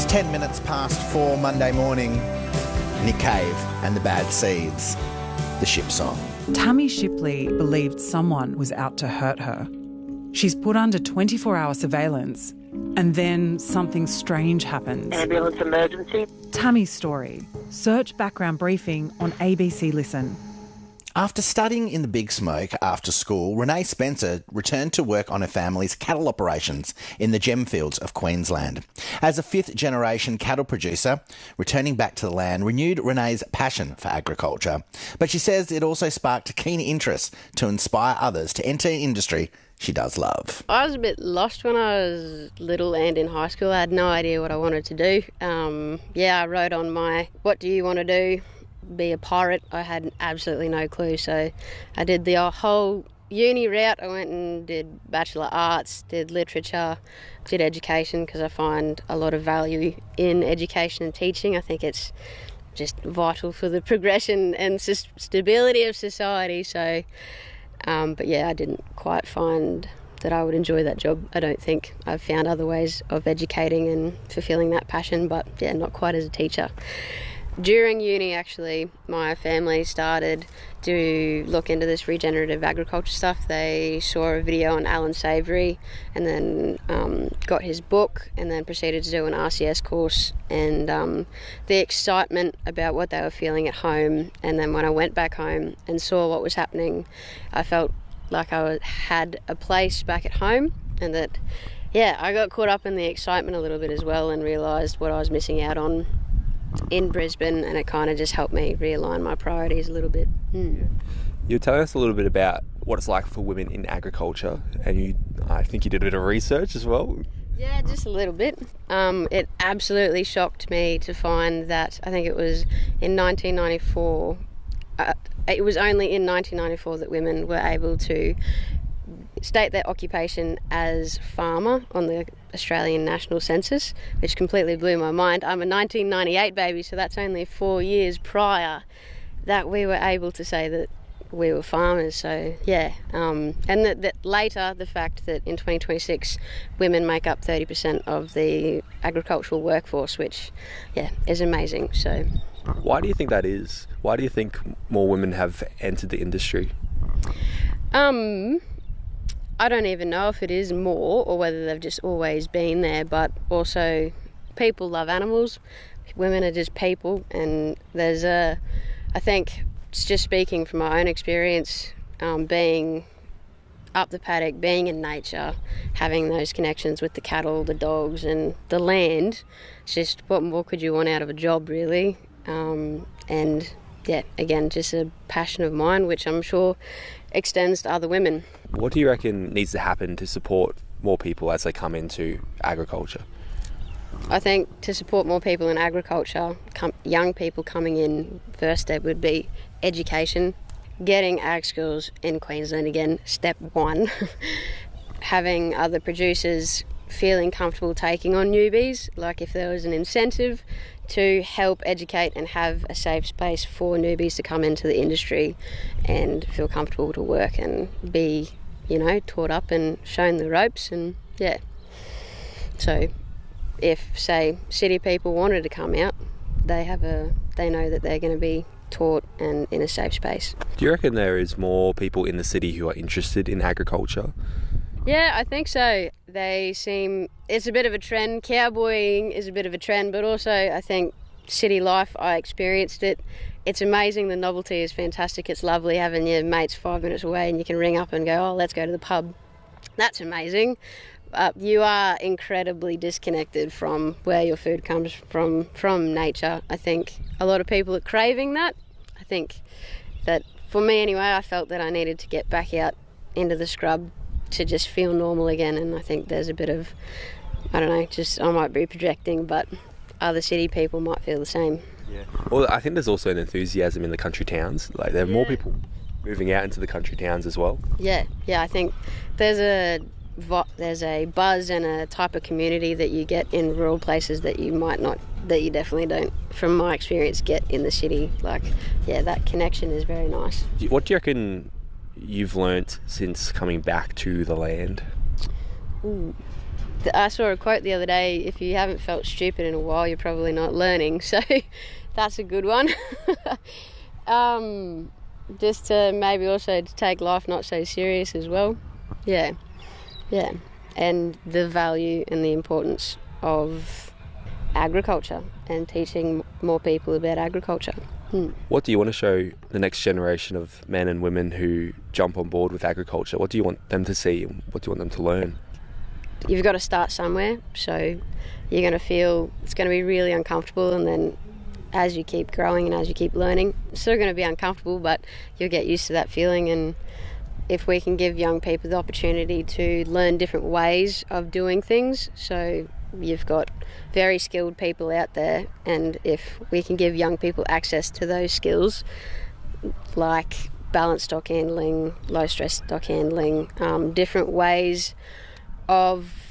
10 minutes past 4 Monday morning. Nick Cave and the Bad Seeds, the Ship Song. Tammy Shipley believed someone was out to hurt her. She's put under 24-hour surveillance, and then something strange happens. Ambulance emergency. Tammy's story. Search background briefing on ABC Listen. After studying in the Big Smoke after school, Renee Spencer returned to work on her family's cattle operations in the gemfields of Queensland. As a fifth-generation cattle producer, returning back to the land renewed Renee's passion for agriculture. But she says it also sparked a keen interest to inspire others to enter an industry she does love. I was a bit lost when I was little and in high school. I had no idea what I wanted to do. I wrote on my, what do you want to do? Be a pirate. I had absolutely no clue, so I did the whole uni route. I went and did Bachelor Arts, did literature, did education because I find a lot of value in education and teaching. I think it's just vital for the progression and stability of society. So, but yeah, I didn't quite find that I would enjoy that job. I don't think I've found other ways of educating and fulfilling that passion, but yeah, not quite as a teacher. During uni, actually, my family started to look into this regenerative agriculture stuff. They saw a video on Alan Savory and then got his book and then proceeded to do an RCS course. And the excitement about what they were feeling at home, and then when I went back home and saw what was happening, I felt like I had a place back at home, and that, yeah, I got caught up in the excitement a little bit as well and realised what I was missing out on in Brisbane, and it kind of just helped me realign my priorities a little bit. You're telling us a little bit about what it's like for women in agriculture, and I think you did a bit of research as well. Yeah, just a little bit. It absolutely shocked me to find that, I think it was in 1994, it was only in 1994 that women were able to state their occupation as farmer on the Australian National Census, which completely blew my mind. I'm a 1998 baby, so that's only 4 years prior that we were able to say that we were farmers. So yeah, and that later, the fact that in 2026 women make up 30% of the agricultural workforce, which yeah, is amazing. So why do you think that is? Why do you think more women have entered the industry? I don't even know if it is more or whether they've just always been there, but also people love animals. Women are just people, and there's I think, just speaking from my own experience, being up the paddock, being in nature, having those connections with the cattle, the dogs and the land, it's just, what more could you want out of a job, really? And yeah, again, just a passion of mine, which I'm sure extends to other women. What do you reckon needs to happen to support more people as they come into agriculture? I think to support more people in agriculture, young people coming in, first step would be education, getting ag schools in Queensland again, step one. Having other producers feeling comfortable taking on newbies, like if there was an incentive to help educate and have a safe space for newbies to come into the industry and feel comfortable to work and be, taught up and shown the ropes. And yeah, so if, say, city people wanted to come out, they know that they're going to be taught and in a safe space. Do you reckon there is more people in the city who are interested in agriculture? Yeah, I think so. It's a bit of a trend. Cowboying is a bit of a trend, but also I think city life, I experienced it. It's amazing. The novelty is fantastic. It's lovely having your mates 5 minutes away and you can ring up and go, oh, let's go to the pub. That's amazing. You are incredibly disconnected from where your food comes from nature. I think a lot of people are craving that. I think that, for me anyway, I felt that I needed to get back out into the scrub to just feel normal again, and I think there's a bit of, I don't know, just I might be projecting, but other city people might feel the same. Yeah. Well, I think there's also an enthusiasm in the country towns. Like, there are more people moving out into the country towns as well. Yeah, I think there's a buzz and a type of community that you get in rural places that you definitely don't, from my experience, get in the city. Like, yeah, that connection is very nice. What do you reckon you've learnt since coming back to the land? I saw a quote the other day, if you haven't felt stupid in a while, you're probably not learning. So that's a good one. Just to maybe also to take life not so serious as well. Yeah. And the value and the importance of agriculture and teaching more people about agriculture. What do you want to show the next generation of men and women who jump on board with agriculture? What do you want them to see? What do you want them to learn? You've got to start somewhere, so you're going to feel it's going to be really uncomfortable, and then as you keep growing and as you keep learning, it's still going to be uncomfortable, but you'll get used to that feeling. And if we can give young people the opportunity to learn different ways of doing things, so you've got very skilled people out there, and if we can give young people access to those skills like balanced stock handling, low stress stock handling, different ways of